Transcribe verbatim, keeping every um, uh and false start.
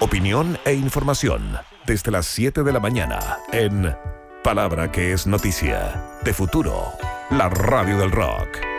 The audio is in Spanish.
Opinión e información desde las siete de la mañana en Palabra que es noticia, de Futuro, la radio del rock.